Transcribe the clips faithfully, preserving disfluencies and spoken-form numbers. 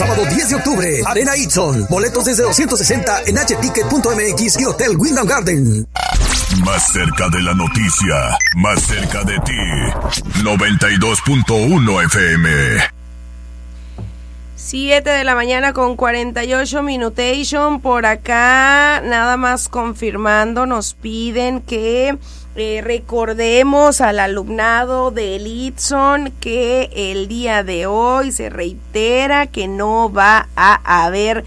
Sábado diez de octubre, Arena Itson. Boletos desde doscientos sesenta en h ticket punto m x y Hotel Wyndham Garden. Más cerca de la noticia, más cerca de ti. noventa y dos punto uno F M. siete de la mañana con cuarenta y ocho minutation. Por acá, nada más confirmando, nos piden que eh, recordemos al alumnado de Litson que el día de hoy se reitera que no va a haber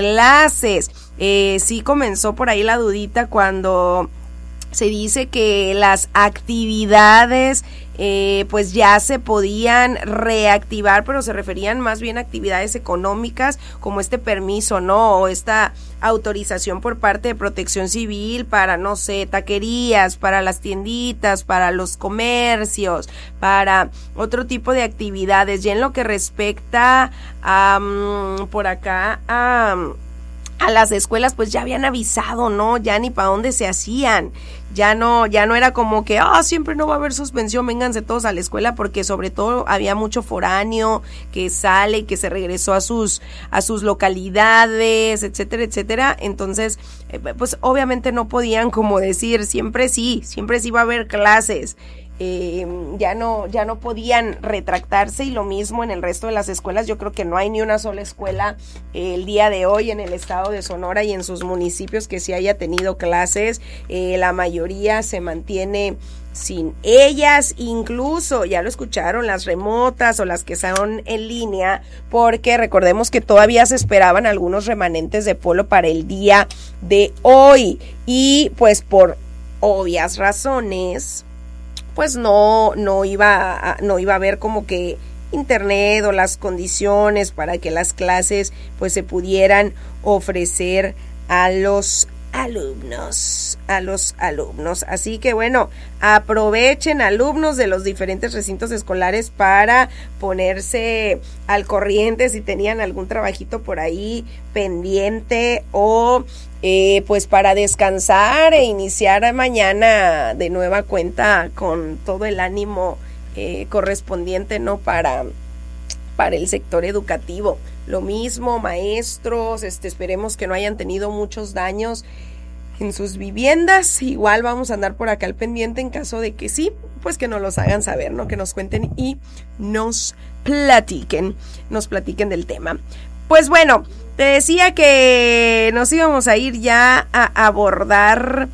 clases. Eh, sí comenzó por ahí la dudita cuando se dice que las actividades eh, pues ya se podían reactivar, pero se referían más bien a actividades económicas como este permiso, ¿no? O esta autorización por parte de Protección Civil para, no sé, taquerías, para las tienditas, para los comercios, para otro tipo de actividades. Y en lo que respecta a, um, por acá, a... Um, a las escuelas, pues ya habían avisado, ¿no? Ya ni para dónde se hacían. Ya no, ya no era como que, ah, oh, siempre no va a haber suspensión, vénganse todos a la escuela, porque sobre todo había mucho foráneo que sale y que se regresó a sus, a sus localidades, etcétera, etcétera. Entonces, eh, pues obviamente no podían como decir, siempre sí, siempre sí va a haber clases. Eh, ya no ya no podían retractarse, y lo mismo en el resto de las escuelas. Yo creo que no hay ni una sola escuela eh, el día de hoy en el estado de Sonora y en sus municipios que sí haya tenido clases. Eh, la mayoría se mantiene sin ellas, incluso ya lo escucharon, las remotas o las que son en línea, porque recordemos que todavía se esperaban algunos remanentes de polo para el día de hoy, y pues por obvias razones pues no no iba a, no iba a haber como que internet o las condiciones para que las clases pues se pudieran ofrecer a los alumnos, a los alumnos. Así que bueno, aprovechen, alumnos de los diferentes recintos escolares, para ponerse al corriente si tenían algún trabajito por ahí pendiente, o eh, pues para descansar e iniciar mañana de nueva cuenta con todo el ánimo eh, correspondiente, ¿no? Para, para el sector educativo. Lo mismo, maestros, este, esperemos que no hayan tenido muchos daños en sus viviendas. Igual vamos a andar por acá al pendiente en caso de que sí, pues que nos los hagan saber, ¿no? Que nos cuenten y nos platiquen, nos platiquen del tema. Pues bueno, te decía que nos íbamos a ir ya a abordar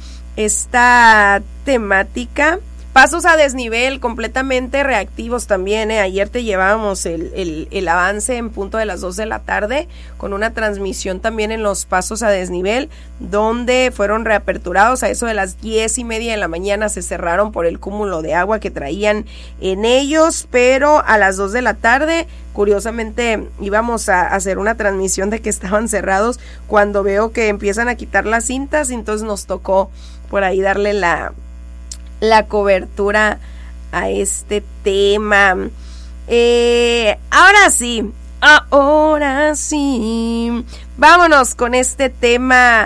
esta temática. Pasos a desnivel completamente reactivos también, ¿eh? Ayer te llevábamos el, el, el avance en punto de las dos de la tarde con una transmisión también en los pasos a desnivel, donde fueron reaperturados a eso de las diez y media de la mañana. Se cerraron por el cúmulo de agua que traían en ellos, pero a las dos de la tarde, curiosamente, íbamos a hacer una transmisión de que estaban cerrados cuando veo que empiezan a quitar las cintas, entonces nos tocó por ahí darle la... la cobertura a este tema. Eh, ahora sí, ahora sí, vámonos con este tema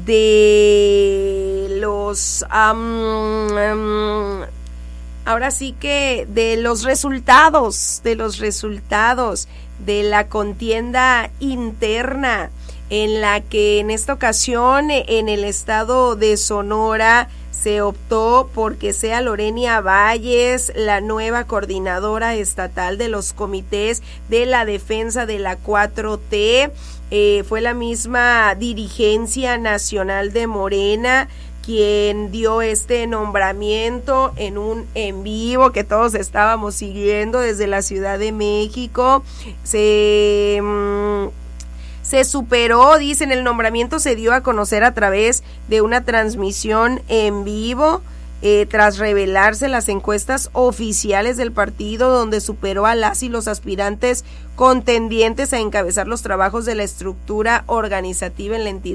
de los, um, um, ahora sí que de los resultados, de los resultados de la contienda interna, en la que en esta ocasión en el estado de Sonora se optó porque sea Lorenia Valles la nueva coordinadora estatal de los comités de la defensa de la cuatro T. Eh, fue la misma dirigencia nacional de Morena quien dio este nombramiento en un en vivo que todos estábamos siguiendo desde la Ciudad de México. Se... Mmm, Se superó, dicen, el nombramiento se dio a conocer a través de una transmisión en vivo, eh, tras revelarse las encuestas oficiales del partido, donde superó a las y los aspirantes contendientes a encabezar los trabajos de la estructura organizativa en la entidad.